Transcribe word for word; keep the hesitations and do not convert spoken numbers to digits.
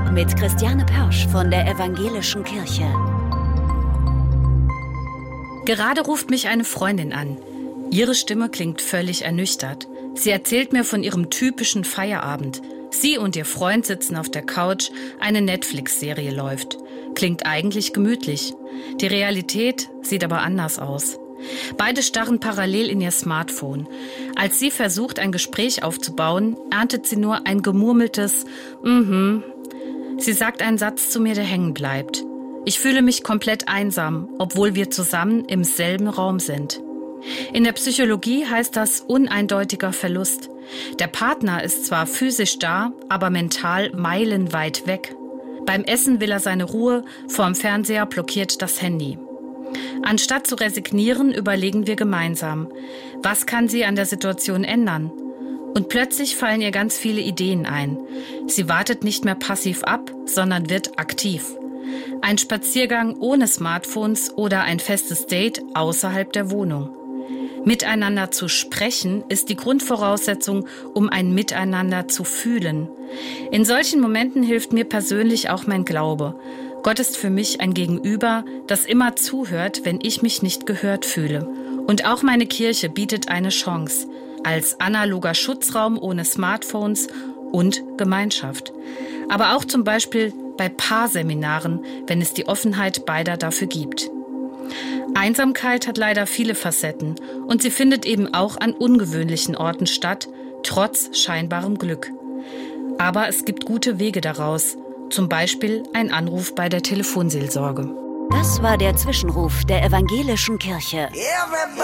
mit Christiane Pörsch von der Evangelischen Kirche. Gerade ruft mich eine Freundin an. Ihre Stimme klingt völlig ernüchtert. Sie erzählt mir von ihrem typischen Feierabend. Sie und ihr Freund sitzen auf der Couch, eine Netflix-Serie läuft. Klingt eigentlich gemütlich. Die Realität sieht aber anders aus. Beide starren parallel in ihr Smartphone. Als sie versucht, ein Gespräch aufzubauen, erntet sie nur ein gemurmeltes Mhm. Sie sagt einen Satz zu mir, der hängen bleibt. Ich fühle mich komplett einsam, obwohl wir zusammen im selben Raum sind. In der Psychologie heißt das uneindeutiger Verlust. Der Partner ist zwar physisch da, aber mental meilenweit weg. Beim Essen will er seine Ruhe, vorm Fernseher blockiert das Handy. Anstatt zu resignieren, überlegen wir gemeinsam, was kann sie an der Situation ändern? Und plötzlich fallen ihr ganz viele Ideen ein. Sie wartet nicht mehr passiv ab, sondern wird aktiv. Ein Spaziergang ohne Smartphones oder ein festes Date außerhalb der Wohnung. Miteinander zu sprechen ist die Grundvoraussetzung, um ein Miteinander zu fühlen. In solchen Momenten hilft mir persönlich auch mein Glaube. Gott ist für mich ein Gegenüber, das immer zuhört, wenn ich mich nicht gehört fühle. Und auch meine Kirche bietet eine Chance. Als analoger Schutzraum ohne Smartphones und Gemeinschaft. Aber auch zum Beispiel bei Paarseminaren, wenn es die Offenheit beider dafür gibt. Einsamkeit hat leider viele Facetten und sie findet eben auch an ungewöhnlichen Orten statt, trotz scheinbarem Glück. Aber es gibt gute Wege daraus, zum Beispiel ein Anruf bei der Telefonseelsorge. Das war der Zwischenruf der Evangelischen Kirche.